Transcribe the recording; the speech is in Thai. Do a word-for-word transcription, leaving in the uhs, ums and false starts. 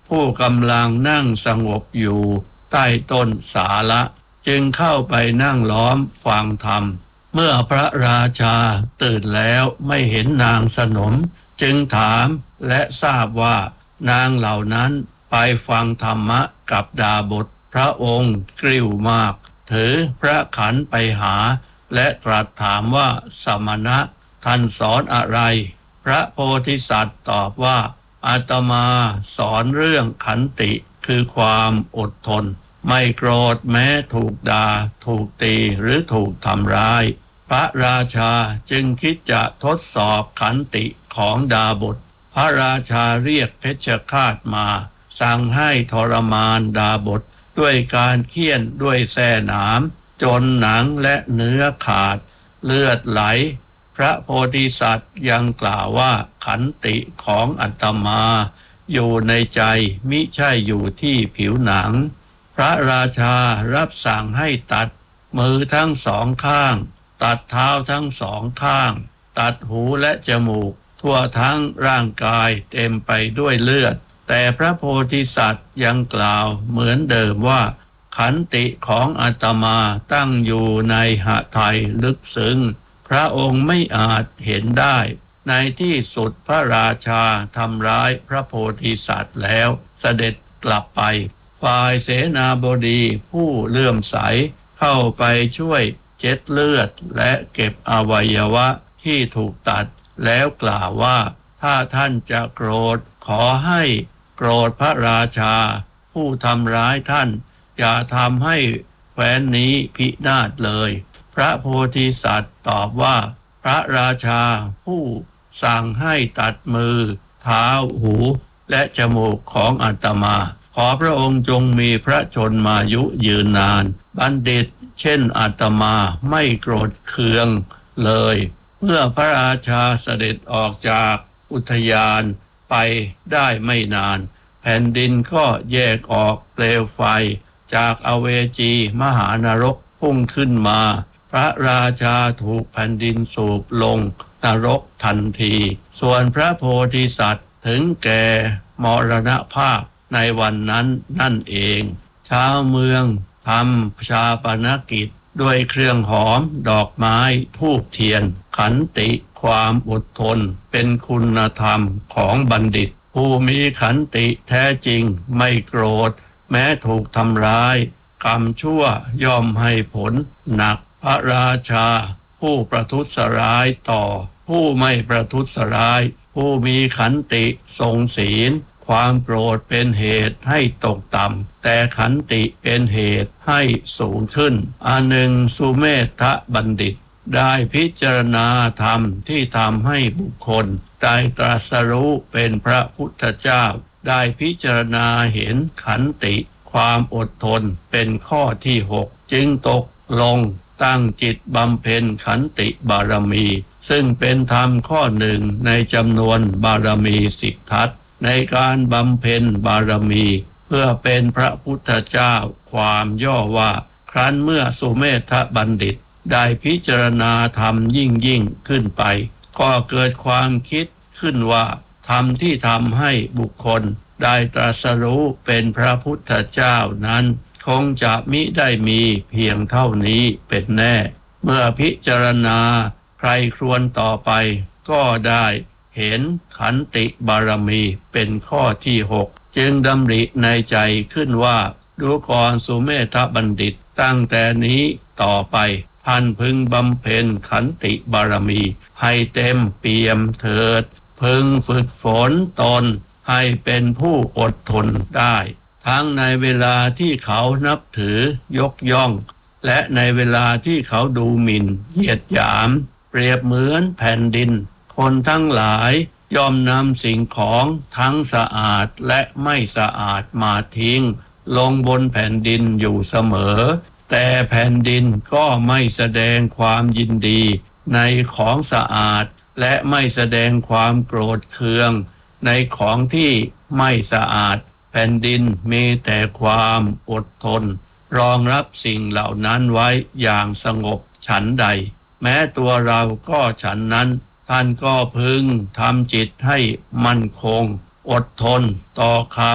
ผู้กำลังนั่งสงบอยู่ใต้ต้นสาละจึงเข้าไปนั่งล้อมฟังธรรมเมื่อพระราชาตื่นแล้วไม่เห็นนางสนมจึงถามและทราบว่านางเหล่านั้นไปฟังธรรมะกับดาบทพระองค์กริ้วมากถือพระขันไปหาและตรัสถามว่าสมณะท่านสอนอะไรพระโพธิสัตว์ตอบว่าอาตมาสอนเรื่องขันติคือความอดทนไม่โกรธแม้ถูกด่าถูกตีหรือถูกทำร้ายพระราชาจึงคิดจะทดสอบขันติของดาบทพระราชาเรียกเพชฌฆาตมาสั่งให้ทรมานดาบทด้วยการเฆี่ยนด้วยแส้หนามจนหนังและเนื้อขาดเลือดไหลพระโพธิสัตว์ยังกล่าวว่าขันติของอาตมาอยู่ในใจมิใช่อยู่ที่ผิวหนังพระราชารับสั่งให้ตัดมือทั้งสองข้างตัดเท้าทั้งสองข้างตัดหูและจมูกทั่วทั้งร่างกายเต็มไปด้วยเลือดแต่พระโพธิสัตว์ยังกล่าวเหมือนเดิมว่าขันติของอาตมาตั้งอยู่ในหทัยลึกซึ้งพระองค์ไม่อาจเห็นได้ในที่สุดพระราชาทำร้ายพระโพธิสัตว์แล้วเสด็จกลับไปฝ่ายเสนาบดีผู้เลื่อมใสเข้าไปช่วยเช็ดเลือดและเก็บอวัยวะที่ถูกตัดแล้วกล่าวว่าถ้าท่านจะโกรธขอให้โกรธพระราชาผู้ทำร้ายท่านอย่าทำให้แคว้นนี้พินาศเลยพระโพธิสัตว์ตอบว่าพระราชาผู้สั่งให้ตัดมือเท้าหูและจมูกของอาตมาขอพระองค์จงมีพระชนมายุยืนนานบัณฑิตเช่นอาตมาไม่โกรธเคืองเลยเมื่อพระราชาเสด็จออกจากอุทยานไปได้ไม่นานแผ่นดินก็แยกออกเปลวไฟจากอเวจีมหานรกพุ่งขึ้นมาพระราชาถูกแผ่นดินสูบลงนรกทันทีส่วนพระโพธิสัตว์ถึงแก่มรณภาพในวันนั้นนั่นเองชาวเมืองทำชาปนกิจด้วยเครื่องหอมดอกไม้ธูปเทียนขันติความอดทนเป็นคุณธรรมของบัณฑิตผู้มีขันติแท้จริงไม่โกรธแม้ถูกทำร้ายกรรมชั่วย่อมให้ผลหนักพระราชาผู้ประทุษร้ายต่อผู้ไม่ประทุษร้ายผู้มีขันติทรงศีลความโกรธเป็นเหตุให้ตกต่ำแต่ขันติเป็นเหตุให้สูงขึ้นอันหนึ่งสุเมธบัณฑิตได้พิจารณาธรรมที่ทำให้บุคคลได้ตรัสรู้เป็นพระพุทธเจ้าได้พิจารณาเห็นขันติความอดทนเป็นข้อที่หกจึงตกลงตั้งจิตบำเพ็ญขันติบารมีซึ่งเป็นธรรมข้อหนึ่งในจำนวนบารมีสิบทัศในการบำเพ็ญบารมีเพื่อเป็นพระพุทธเจ้าความย่อว่าครั้นเมื่อสุเมธบัณฑิตได้พิจารณาธรรมยิ่งยิ่งขึ้นไปก็เกิดความคิดขึ้นว่าธรรมที่ทำให้บุคคลได้ตรัสรู้เป็นพระพุทธเจ้านั้นคงจะมิได้มีเพียงเท่านี้เป็นแน่เมื่อพิจารณาใครครวญต่อไปก็ได้เห็นขันติบารมีเป็นข้อที่หกจึงดำริในใจขึ้นว่าดูก่อนสุเมธบัณฑิตตั้งแต่นี้ต่อไปท่านพึงบำเพ็ญขันติบารมีให้เต็มเปี่ยมเถิดพึงฝึกฝนตนให้เป็นผู้อดทนได้ทั้งในเวลาที่เขานับถือยกย่องและในเวลาที่เขาดูหมิ่นเหยียดหยามเปรียบเหมือนแผ่นดินคนทั้งหลายย่อมนำสิ่งของทั้งสะอาดและไม่สะอาดมาทิ้งลงบนแผ่นดินอยู่เสมอแต่แผ่นดินก็ไม่แสดงความยินดีในของสะอาดและไม่แสดงความโกรธเคืองในของที่ไม่สะอาดแผ่นดินมีแต่ความอดทนรองรับสิ่งเหล่านั้นไว้อย่างสงบฉันใดแม้ตัวเราก็ฉันนั้นท่านก็พึงทำจิตให้มั่นคงอดทนต่อคำ